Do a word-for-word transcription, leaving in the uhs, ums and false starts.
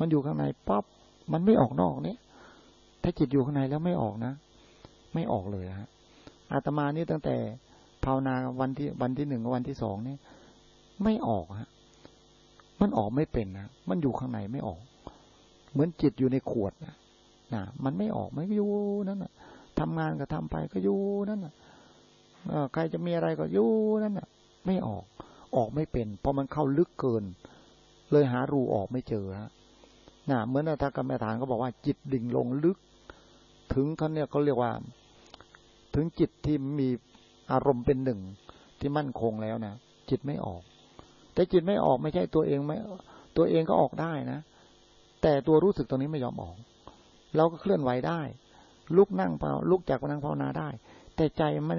มันอยู่ข้างในปั๊บมันไม่ออกนอกนี่ถ้าจิตอยู่ข้างในแล้วไม่ออกนะไม่ออกเลยฮะอาตมานี่ตั้งแต่ภาวนาวันที่วันที่หนึ่งกับวันที่สองนี่ไม่ออกฮะมันออกไม่เป็นนะมันอยู่ข้างในไม่ออกเหมือนจิตอยู่ในขวดนะนะมันไม่ออกไม่อยู่นั่นน่ะทำงานก็ทำไปก็อยู่นั่นน่ะใครจะมีอะไรก็อยู่นั่นน่ะไม่ออกออกไม่เป็นเพราะมันเข้าลึกเกินเลยหารูออกไม่เจอฮะน่ะเหมือนถ้ากรรมฐานเขาบอกว่าจิตดิ่งลงลึกถึงเขาเนี่ยเขาเรียกว่าถึงจิตที่มีอารมณ์เป็นหนึ่งที่มั่นคงแล้วนะจิตไม่ออกแต่จิตไม่ออกไม่ใช่ตัวเองไม่ตัวเองก็ออกได้นะแต่ตัวรู้สึกตรงนี้ไม่ยอมออกเราก็เคลื่อนไหวได้ลุกนั่งเปล่าลุกจากนั่งภาวนาได้แต่ใจมัน